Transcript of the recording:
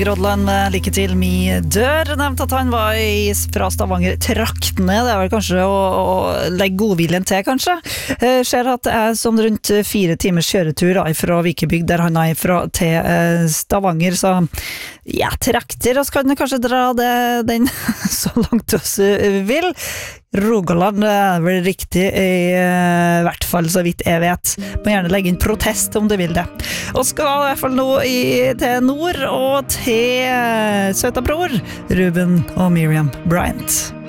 Grodland med lykke til min dør. Nevnt at han var fra Stavanger-traktene. Det vel kanskje å legge godviljen til, kanskje. Ser at det sånn rundt 4 timers kjøretur fra Vikebygd, der han fra til Stavanger, så ja, trakter, og så kan du kanskje dra den så langt oss vil. Rogaland vel riktig i hvert fall så vidt jeg vet. Må gjerne legge inn protest om du vil det. Og skal i hvert fall nå til nord og til søta bror Ruben og Miriam Bryant.